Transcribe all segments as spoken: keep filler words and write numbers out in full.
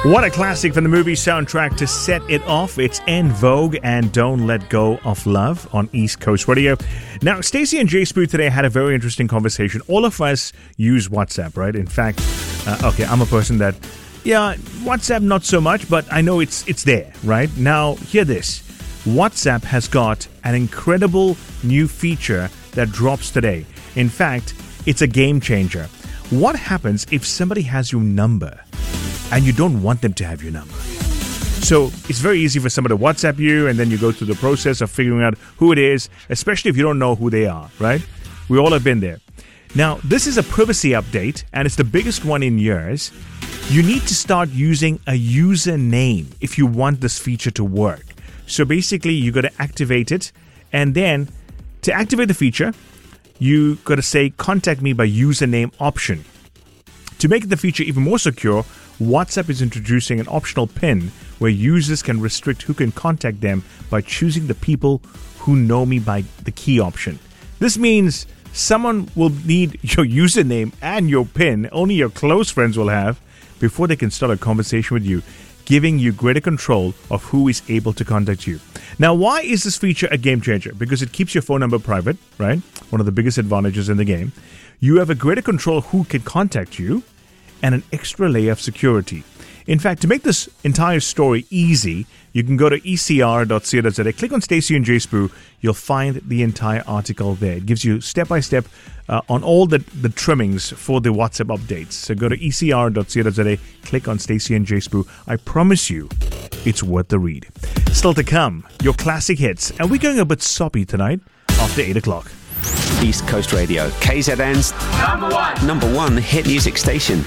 What a classic from the movie soundtrack to set it off. It's En Vogue and Don't Let Go of Love on East Coast Radio. Now, Stacey and Jay Spoo today had a very interesting conversation. All of us use WhatsApp, right? In fact, uh, okay, I'm a person that, yeah, WhatsApp not so much, but I know it's it's there, right? Now, hear this. WhatsApp has got an incredible new feature that drops today. In fact, it's a game changer. What happens if somebody has your number and you don't want them to have your number? So it's very easy for somebody to WhatsApp you, and then you go through the process of figuring out who it is, especially if you don't know who they are, right? We all have been there. Now, this is a privacy update, and it's the biggest one in years. You need to start using a username if you want this feature to work. So basically, you got to activate it, and then to activate the feature, you got to say, contact me by username option. To make the feature even more secure, WhatsApp is introducing an optional PIN where users can restrict who can contact them by choosing the people who know me by the key option. This means someone will need your username and your PIN, only your close friends will have, before they can start a conversation with you, giving you greater control of who is able to contact you. Now, why is this feature a game changer? Because it keeps your phone number private, right? One of the biggest advantages in the game. You have a greater control of who can contact you, and an extra layer of security. In fact, to make this entire story easy, you can go to e c r dot co dot z a, click on Stacey and Jay Spoo, you'll find the entire article there. It gives you step-by-step uh, on all the, the trimmings for the WhatsApp updates. So go to e c r dot co dot z a, click on Stacey and Jay Spoo. I promise you, it's worth the read. Still to come, your classic hits. And we're going a bit soppy tonight after eight o'clock. East Coast Radio, K Z N's number one, number one hit music station.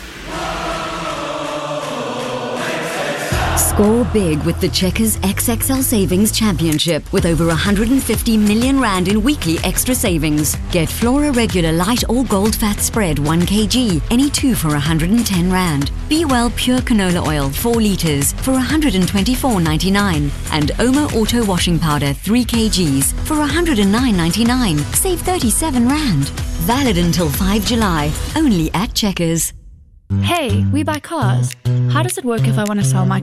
Score big with the Checkers X X L Savings Championship with over one hundred fifty million rand in weekly extra savings. Get Flora Regular Light or Gold Fat Spread one kilogram, any two for one hundred ten rand. Be Well Pure Canola Oil four litres for one hundred twenty-four ninety-nine. And Oma Auto Washing Powder three kilograms for one hundred nine ninety-nine. Save thirty-seven rand. Valid until the fifth of July. Only at Checkers. Hey, we buy cars. How does it work if I want to sell my